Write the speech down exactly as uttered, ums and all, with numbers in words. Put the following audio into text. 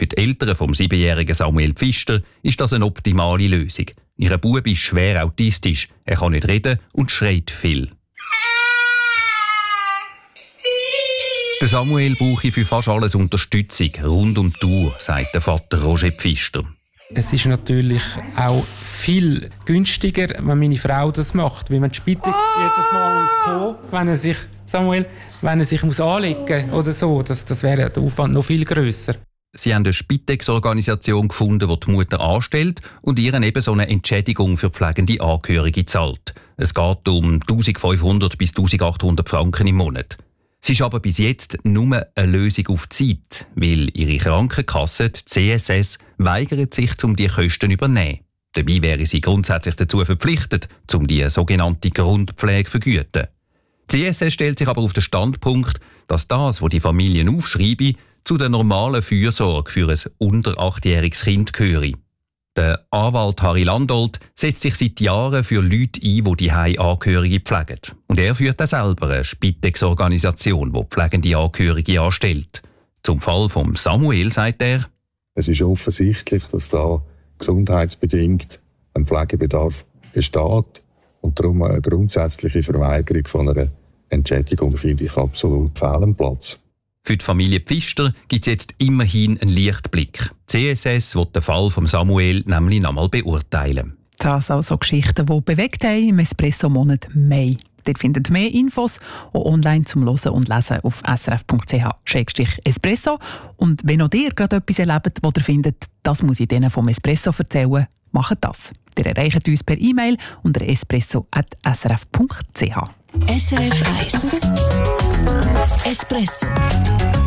Für die Eltern vom siebenjährigen Samuel Pfister ist das eine optimale Lösung. Ihr Bub ist schwer autistisch, er kann nicht reden und schreit viel. Der Samuel brauche für fast alles Unterstützung, rund um die Uhr, sagt der Vater Roger Pfister. Es ist natürlich auch viel günstiger, wenn meine Frau das macht. Weil man die Spitex jedes Mal muss kommen, wenn er sich, Samuel, wenn er sich muss anlegen oder so, das, das wäre der Aufwand noch viel grösser. Sie haben eine Spitex-Organisation gefunden, die die Mutter anstellt und ihr eben so eine Entschädigung für pflegende Angehörige zahlt. Es geht um eintausendfünfhundert bis eintausendachthundert Franken im Monat. Es ist aber bis jetzt nur eine Lösung auf Zeit, weil ihre Krankenkasse, die C S S, weigert sich, um die Kosten zu übernehmen. Dabei wäre sie grundsätzlich dazu verpflichtet, um die sogenannte Grundpflege zu vergüten. Die C S S stellt sich aber auf den Standpunkt, dass das, was die Familien aufschreiben, zu der normalen Fürsorge für ein unter achtjähriges Kind gehöre. Der Anwalt Harry Landolt setzt sich seit Jahren für Leute ein, die die Heimangehörige pflegen. Und er führt auch selber eine Spitex-Organisation, die pflegende Angehörige anstellt. Zum Fall von Samuel sagt er: Es ist offensichtlich, dass da gesundheitsbedingt ein Pflegebedarf besteht. Und darum eine grundsätzliche Verweigerung von einer Entschädigung finde ich absolut fehl am Platz. Für die Familie Pfister gibt es jetzt immerhin einen Lichtblick. Die C S S will den Fall von Samuel nämlich noch einmal beurteilen. Das sind also Geschichten, die bewegt haben im Espresso-Monat Mai. Dort findet ihr mehr Infos, auch online zum Hören und Lesen auf s r f punkt c h slash espresso. Und wenn auch ihr gerade etwas erlebt, das ihr findet, das muss ich denen vom Espresso erzählen, macht das. Ihr erreicht uns per E-Mail unter espresso at s r f punkt c h. S R F eins Espresso